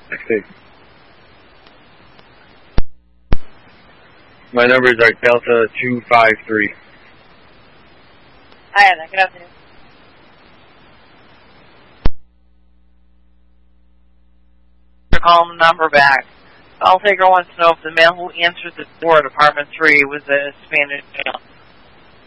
Okay. My numbers are Delta 253. Hi, Anna. Good afternoon. Call the number back. Call taker wants to know if the male who answered the door at apartment 3 was a Spanish male.